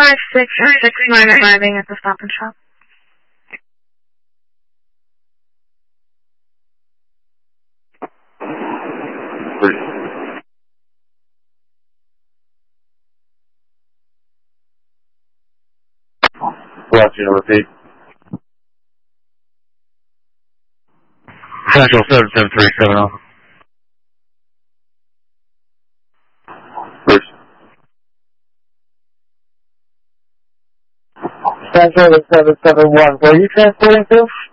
5669 arriving at the Stop and Shop. Watching a repeat. Central 7737 Alpha. Bruce. Central 771. Where are you transporting to?